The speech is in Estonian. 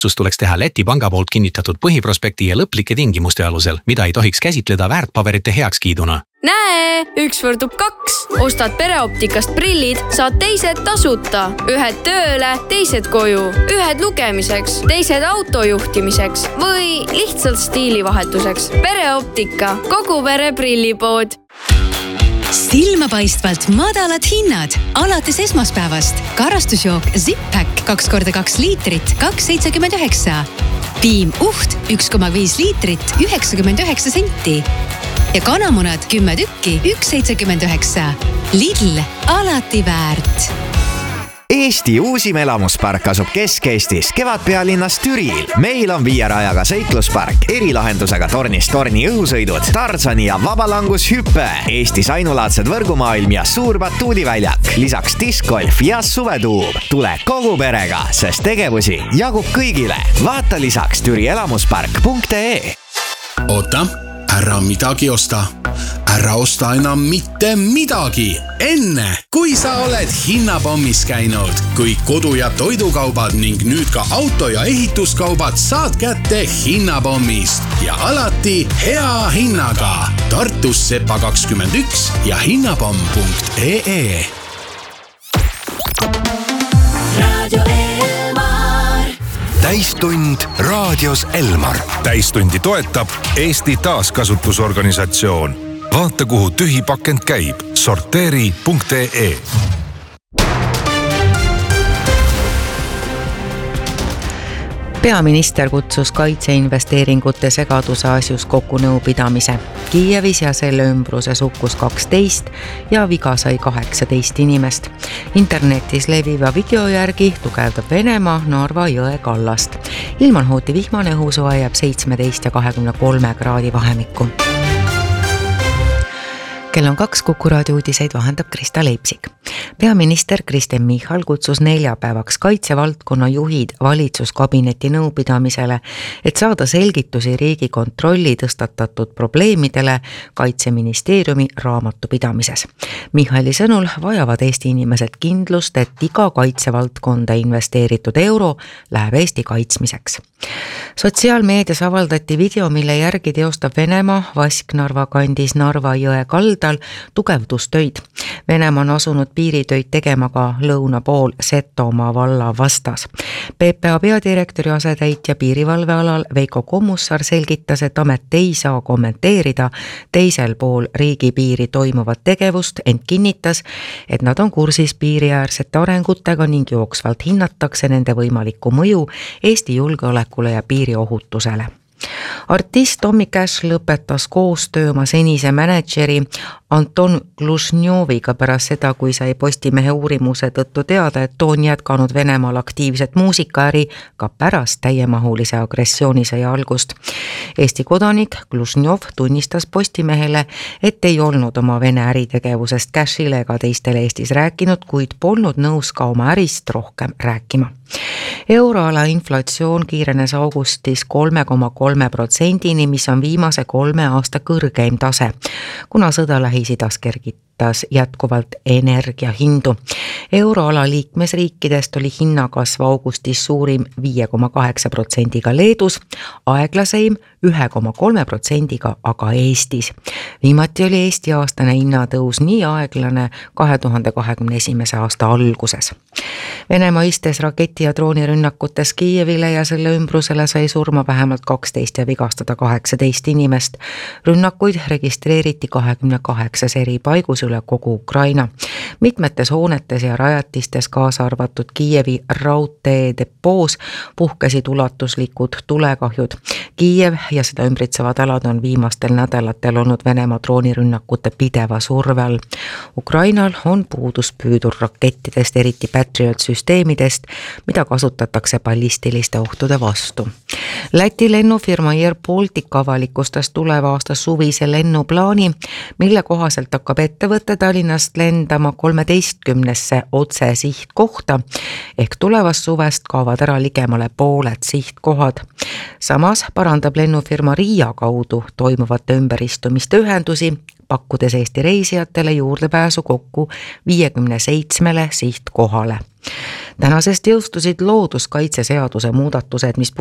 Sus tuleks teha Läti panga poolt kinnitatud põhiprospekti ja lõplike tingimuste alusel, mida ei tohiks käsitleda väärtpaberite heakskiiduna. Näe, 1 võrdub 2. Ostad pereoptikast prillid, saad teised tasuta. Ühed tööle, teised koju. Ühed lugemiseks, teised autojuhtimiseks või lihtsalt stiilivahetuseks. Pereoptika, kogu pere prillipood. Silmapaistvalt madalad hinnad alates esmaspäevast. Karastusjook Zip-Pack 2x2 liitrit 2,79. Piim Uht 1,5 liitrit 99 senti. Ja kanamunad 10 tükki 1,79. Lidl, alati väärt. Eesti uusim elamuspark asub Kesk-Eestis, Kevadpealinnas Türil. Meil on 5 rajaga seikluspark, erilahendusega tornist torni õhusõidud, Tarzani ja vabalangushüppe, Eestis ainulaadsed võrgumaailm ja suur batuudiväljak, lisaks diskgolf ja suvetuub. Tule kogu perega, sest tegevusi jagub kõigile. Vaata lisaks türielamuspark.ee. Oota, ära midagi osta. Ära osta enam mitte midagi. Enne, kui sa oled hinnapommis käinud, kui kodu- ja toidukaubad ning nüüd ka auto- ja ehituskaubad saad kätte hinnapommist ja alati hea hinnaga. Tartus Sepa 21 ja hinnapomm.ee. Radio Elmar. Täistund raadios Elmar. Täistundi toetab Eesti Taaskasutusorganisatsioon. Vaata, kuhu tühi pakend käib. Sorteeri.ee. Peaminister kutsus kaitseinvesteeringute segaduse asjus kokku nõupidamise. Kiievis ja selle ümbruses hukkus 12 ja viga sai 18 inimest. Internetis leviva video järgi tugevdab Venemaa Narva jõe kallast. Ilmanhooti vihmane õhusoe jääb 17 ja 23 kraadi vahemikku. Kell on 2, Kuku raadio uudiseid vahendab Krista Leipsik. Peaminister Kristen Michal kutsus neljapäevaks kaitsevaldkonna juhid valitsuskabineti nõupidamisele, et saada selgitusi Riigikontrolli tõstatatud probleemidele Kaitseministeeriumi raamatupidamises. Michali sõnul vajavad Eesti inimesed kindlust, et iga kaitsevaldkonda investeeritud euro läheb Eesti kaitsmiseks. Sotsiaalmeedias avaldati video, mille järgi teostab Venemaa Vasknarva kandis Narva jõe kaldal tugevdustöid. Venemaa on asunud piiritöid tegema ka lõuna pool Setomaa valla vastas. PPA peadirektori asetäitja piirivalvealal Veiko Kommussar selgitas, et amet ei saa kommenteerida teisel pool riigipiiri toimuvat tegevust, ent kinnitas, et nad on kursis piiriäärsete arengutega ning jooksvalt hinnatakse nende võimalikku mõju Eesti julgeolekule ja piiriohutusele. Artist Tommy Cash lõpetas koostöö oma senise mänedžeri Anton Glušnjoviga pärast seda, kui sai Postimehe uurimuse tõttu teada, et on jätkanud Venemaal aktiivset muusikaäri ka pärast täiemahulise agressioonisõja algust. Eesti kodanik Glušnjov tunnistas Postimehele, et ei olnud oma Vene äritegevusest Cashile ega teistele Eestis rääkinud, kuid polnud nõus ka oma ärist rohkem rääkima. Euroala inflatsioon kiirenes augustis 3,3%-ni, mis on viimase 3 aasta kõrgeim tase, kuna sõda Lähis-Idas kergitas jätkuvalt energiahindu. Euroala liikmesriikidest oli hinnakasv augustis suurim 5,8%-ga Leedus, aeglaseim 1,3%-ga aga Eestis. Viimati oli Eesti aastane hinnatõus nii aeglane 2021. aasta alguses. Venemaa istes raketi- ja droonirünnakutes Kiievile ja selle ümbrusele sai surma vähemalt 12 ja vigastada 18 inimest. Rünnakuid registreeriti 28 eri paigus üle kogu Ukraina. Mitmetes hoonetes ja rajatistes, kaasa arvatud Kiievi raudtee depoos, puhkesid ulatuslikud tulekahjud. Kiiev ja seda ümbritsevad alad on viimastel nädalatel olnud Venemaa droonirünnakute pideva surve all. Ukrainal on puudus püüdurrakettidest, eriti Patriot-süsteemidest, mida kasutatakse ballistiliste ohtude vastu. Läti lennufirma Air Baltic avalikustas tuleva aasta suvise lennuplaani, mille kohaselt hakkab ettevõte Tallinnast lendama 13 otse sihtkohta ehk tulevast suvest kaovad ära ligemale pooled sihtkohad. Samas parandab lennufirma Riia kaudu toimuvate ümberistumiste ühendusi, pakkudes Eesti reisijatele juurdepääsu kokku 57 sihtkohale. Tänasest jõustusid looduskaitseseaduse muudatused, mis